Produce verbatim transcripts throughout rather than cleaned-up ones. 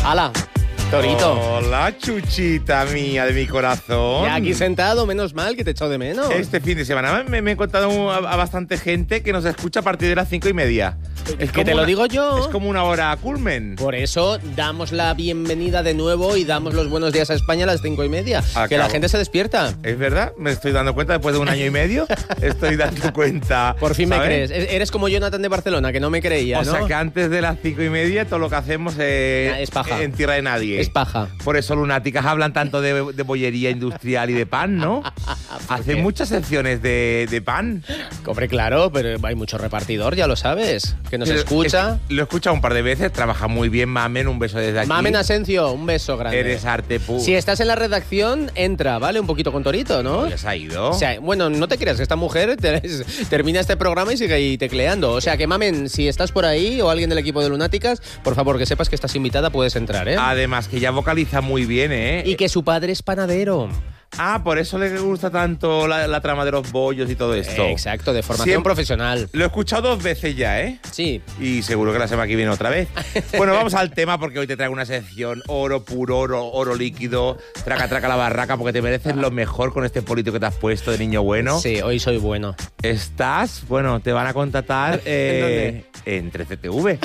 ¡Hala! Torito. Hola, chuchita mía de mi corazón. Ya aquí sentado, menos mal que te he echado de menos. Este fin de semana me, me he encontrado a, a bastante gente que nos escucha a partir de las cinco y media. Es que te lo una, digo yo. Es como una hora culmen. Por eso damos la bienvenida de nuevo y damos los buenos días a España a las cinco y media. Acabo. Que la gente se despierta. ¿Es verdad? Me estoy dando cuenta después de un año y medio. Estoy dando cuenta. Por fin ¿sabes? me crees. Eres como Jonathan de Barcelona, que no me creía, O ¿no? sea que antes de las cinco y media todo lo que hacemos es, es paja. en tierra de nadie. Es paja. Por eso lunáticas hablan tanto de, de bollería industrial y de pan, ¿no? Hacen muchas secciones de, de pan. Hombre, claro, pero hay mucho repartidor, ya lo sabes. Que nos Pero escucha. es- lo he escuchado un par de veces, trabaja muy bien, Mamen, un beso desde aquí. Mamen Asencio, un beso grande. Eres arte puro. Si estás en la redacción, entra, ¿vale? Un poquito con Torito, ¿no? ¿Les ha ido? O sea, bueno, no te creas que esta mujer te- termina este programa y sigue ahí tecleando. O sea que, Mamen, si estás por ahí o alguien del equipo de Lunáticas, por favor, que sepas que estás invitada, puedes entrar, ¿eh? Además, que ya vocaliza muy bien, ¿eh? Y que su padre es panadero. Ah, por eso le gusta tanto la, la trama de los bollos y todo esto. Exacto, de formación Siempre- profesional. Lo he escuchado dos veces ya, ¿eh? Sí. Y seguro que la semana que viene otra vez. Bueno, vamos al tema porque hoy te traigo una sección oro puro, oro, oro líquido, traca, traca la barraca, porque te mereces lo mejor con este polito que te has puesto de niño bueno. Sí, hoy soy bueno. Estás, bueno, te van a contratar eh, en tres C T V.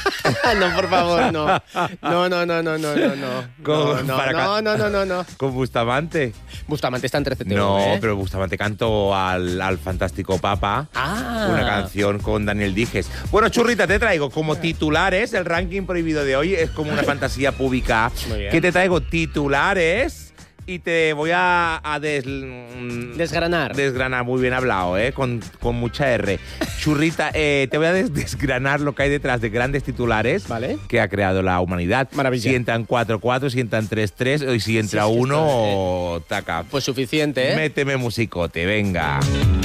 No, por favor, no. No, no, no, no, no, no, no. Con- No, para no, ca- no, no, no, no. Con Bustamante. Bustamante está en trece T V, No, ¿eh? pero Bustamante cantó al, al fantástico Papa. Ah. Una canción con Daniel Dijes. Bueno, churrita, te traigo como titulares. El ranking prohibido de hoy es como una fantasía pública. Muy bien. Que te traigo titulares y te voy a, a des- mm, Desgranar. desgranar. Muy bien hablado, ¿eh? Con, con mucha R. Churrita, eh, te voy a des- desgranar lo que hay detrás de grandes titulares Vale. que ha creado la humanidad. Maravilla. Si entran cuatro cuatro, si entran tres tres, y si entra Sí, sí, uno, esto, o taca. Pues suficiente, ¿eh? Méteme musicote, venga.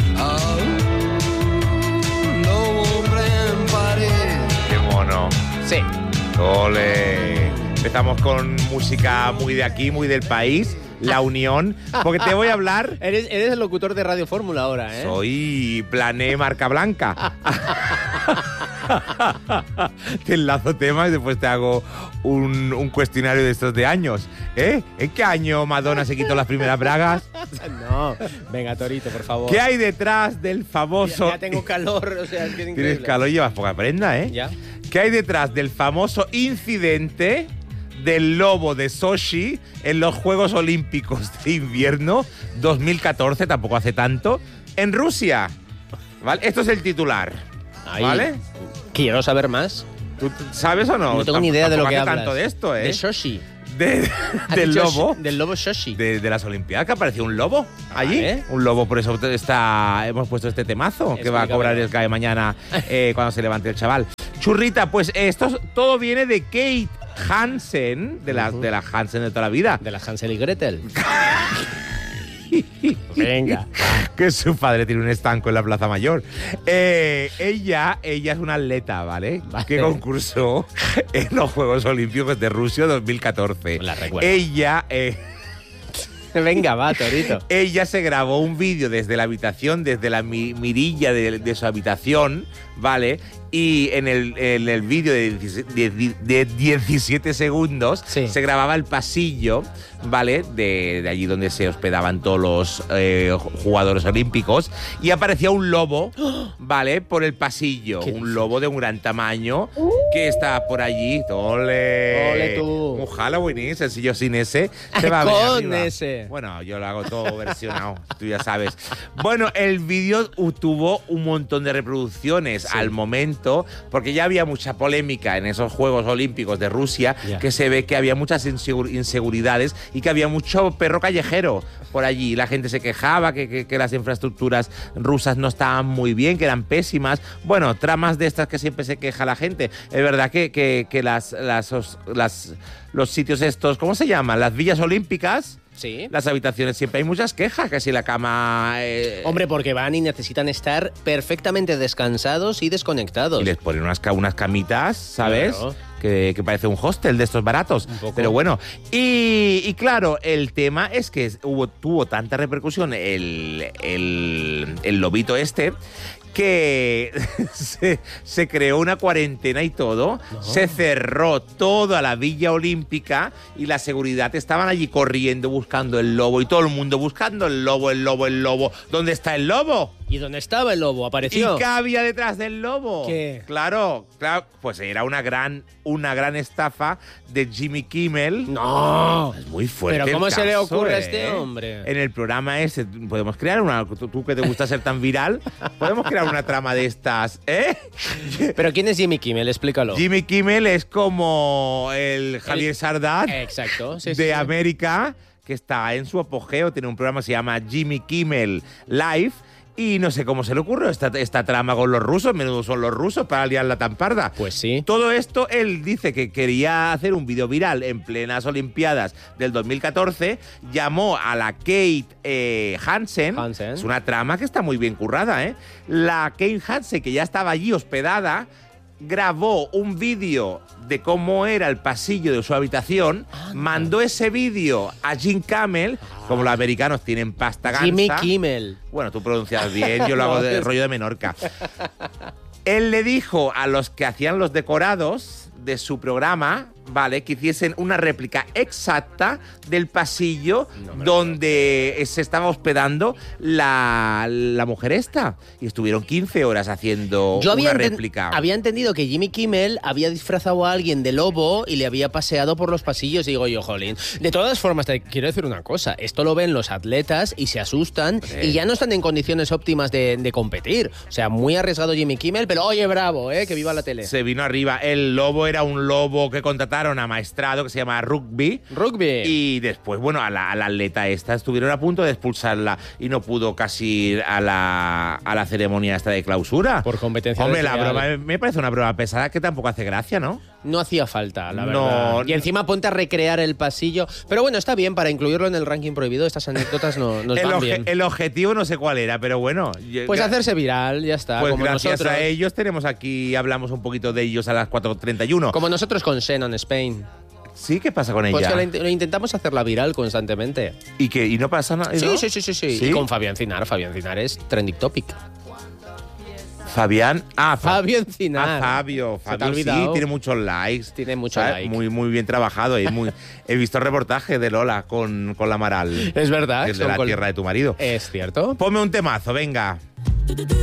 Qué mono. Sí. Ole. Empezamos con música muy de aquí, muy del país, La Unión, porque te voy a hablar. Eres, eres el locutor de Radio Fórmula ahora, ¿eh? Soy Plané Marca Blanca. Te enlazo temas y después te hago un, un cuestionario de estos de años. ¿Eh? ¿En qué año Madonna se quitó las primeras bragas? No. Venga, Torito, por favor. ¿Qué hay detrás del famoso... Ya, ya tengo calor, o sea, es que es increíble. Tienes calor y llevas poca prenda, ¿eh? Ya. ¿Qué hay detrás del famoso incidente del lobo de Sochi en los Juegos Olímpicos de Invierno dos mil catorce, tampoco hace tanto, en Rusia? ¿Vale? Esto es el titular. Ahí. ¿Vale? Quiero saber más. ¿Tú sabes o no? No tengo Tam- ni idea de lo tampoco que hace hablas. tanto de esto, ¿eh? De Shoshi. De- ¿Has del dicho lobo. Sh- Del lobo Shoshi. De, de las Olimpiadas, que apareció un lobo allí. Vale. Un lobo, por eso está, hemos puesto este temazo que va a cobrar el C A E mañana eh, cuando se levante el chaval. Churrita, pues esto todo viene de Kate Hansen, de la, de la Hansen de toda la vida. De la Hansel y Gretel. Venga. Que su padre tiene un estanco en la Plaza Mayor. Eh, ella, ella es una atleta, ¿vale? Vale. Que concursó en los Juegos Olímpicos de Rusia dos mil catorce. La recuerdo. Ella... eh, Venga, va, Torito. Ella se grabó un vídeo desde la habitación, desde la mi- mirilla de, de su habitación, ¿vale? Y en el, en el vídeo de, diecisiete de diecisiete segundos Sí. se grababa el pasillo, ¿vale? De, de allí donde se hospedaban todos los eh, jugadores olímpicos. Y aparecía un lobo, ¿vale? Por el pasillo. ¿Qué Un dices? lobo de un gran tamaño que está por allí. ¡Ole! Ole tú. Un Halloween, ¿eh? Sencillo sin ese. Se va a venir Con arriba. ese. Bueno, yo lo hago todo versionado, tú ya sabes. Bueno, el vídeo uh, tuvo un montón de reproducciones al momento, porque ya había mucha polémica en esos Juegos Olímpicos de Rusia, Ya. que se ve que había muchas insegu- inseguridades y que había mucho perro callejero por allí. La gente se quejaba que, que- que las infraestructuras rusas no estaban muy bien, que eran pésimas. Bueno, tramas de estas que siempre se queja la gente. Es verdad que, que, que las, las, os- las- los sitios estos, ¿cómo se llaman? Las villas olímpicas. Sí. Las habitaciones siempre hay muchas quejas, que si la cama... eh, Hombre, porque van y necesitan estar perfectamente descansados y desconectados. y les ponen unas, ca- unas camitas, ¿sabes? Claro. Que, que parece un hostel de estos baratos. Un poco. Pero bueno, y, y claro, el tema es que hubo, tuvo tanta repercusión el, el, el lobito este que se, se creó una cuarentena y todo, no. Se cerró toda la Villa Olímpica y la seguridad estaban allí corriendo buscando el lobo y todo el mundo buscando el lobo, el lobo, el lobo. ¿Dónde está el lobo? ¿Y dónde estaba el lobo? ¿Apareció? ¿Y qué había detrás del lobo? ¿Qué? Claro, claro, pues era una gran, una gran estafa de Jimmy Kimmel. ¡No! Es muy fuerte. ¿Pero cómo el se le caso, ocurre ¿eh? a este hombre? En el programa ese, podemos crear una... Tú, tú que te gusta ser tan viral, podemos crear una trama de estas, ¿eh? ¿Pero quién es Jimmy Kimmel? Explícalo. Jimmy Kimmel es como el Javier El... Sardat Exacto, sí, de sí, sí. América, que está en su apogeo, tiene un programa que se llama Jimmy Kimmel Live. Y no sé cómo se le ocurrió esta, esta trama con los rusos, menudo son los rusos para liarla tan parda. Pues sí. Todo esto, él dice que quería hacer un vídeo viral en plenas Olimpiadas del dos mil catorce, llamó a la Kate eh, Hansen. Hansen. Es una trama que está muy bien currada, ¿eh? La Kate Hansen, que ya estaba allí hospedada, grabó un vídeo de cómo era el pasillo de su habitación, ah, mandó ese vídeo a Jim Kimmel, ah. como los americanos tienen pasta gansa. Jimmy Kimmel. Bueno, tú pronuncias bien, yo lo hago de rollo de Menorca. Él le dijo a los que hacían los decorados de su programa, ¿vale?, que hiciesen una réplica exacta del pasillo no donde acuerdo. se estaba hospedando la, la mujer esta. Y estuvieron quince horas haciendo Yo había una enten- réplica. Había entendido que Jimmy Kimmel había disfrazado a alguien de lobo y le había paseado por los pasillos. Y digo yo, jolín. De todas formas, te quiero decir una cosa. Esto lo ven los atletas y se asustan sí. y ya no están en condiciones óptimas de, de competir. O sea, muy arriesgado Jimmy Kimmel, pero oye, bravo, ¿eh? Que viva la tele. Se vino arriba. El lobo era un lobo que contrataron amaestrado, que se llama Rugby. Rugby. Y después, bueno, a la, a la atleta esta estuvieron a punto de expulsarla y no pudo casi ir a la, a la ceremonia esta de clausura. Por competencia. Hombre, la broma me parece una broma pesada que tampoco hace gracia, ¿no? No hacía falta, la no, verdad. Y encima ponte a recrear el pasillo. Pero bueno, está bien, para incluirlo en el ranking prohibido, estas anécdotas no, nos el van oje- bien. El objetivo no sé cuál era, pero bueno. Pues hacerse viral, ya está. Pues como gracias nosotros. a ellos tenemos aquí, hablamos un poquito de ellos a las cuatro treinta y uno. Como nosotros con Shannon Spain. ¿Sí? ¿Qué pasa con ella? Pues que lo, int- lo intentamos hacerla viral constantemente. ¿Y que ¿Y no pasa nada? Sí, ¿no? sí, sí, sí, sí. ¿Sí? Y con Fabián Cinar. Fabián Cinar es trending topic. Fabián. Ah, Fa- Fabio Encinar. Ah, Fabio. ¿Se te ha Fabio sí, olvidado? tiene muchos likes. Tiene mucho ¿sabes? like. Muy, muy bien trabajado. Y muy, he visto el reportaje de Lola con, con la Maral. Es verdad. Que es de son la col- tierra de tu marido. Es cierto. Ponme un temazo, venga.